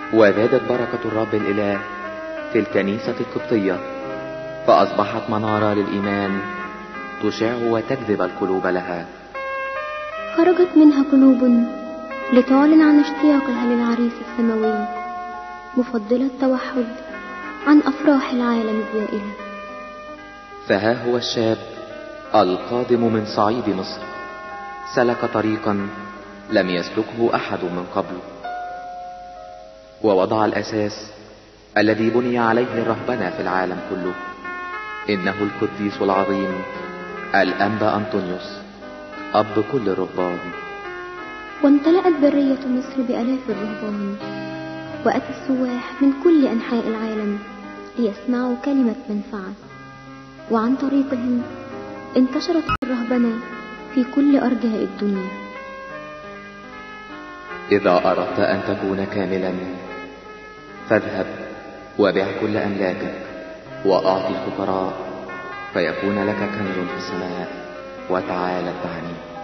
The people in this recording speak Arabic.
وزادت بركة الرب الإله في الكنيسة القبطية، فأصبحت منارة للإيمان تشع وتجذب القلوب لها. خرجت منها قلوب لتعلن عن اشتياقها للعريس السماوي، مفضلة التوحد عن أفراح العالم الزائلة. فها هو الشاب القادم من صعيد مصر، سلك طريقا لم يسلكه أحد من قبل، ووضع الأساس الذي بني عليه الرهبنة في العالم كله. إنه القديس العظيم الأنبا أنطونيوس، أب كل الرهبان. وامتلأت برية مصر بآلاف الرهبان، وأتى السواح من كل أنحاء العالم ليسمعوا كلمة منفعة، وعن طريقهم انتشرت الرهبنة في كل أرجاء الدنيا. إذا أردت أن تكون كاملا فاذهب وبيع كل أملاكك وأعطي الفقراء، فيكون لك كنز في السماء، وتعال اتبعني.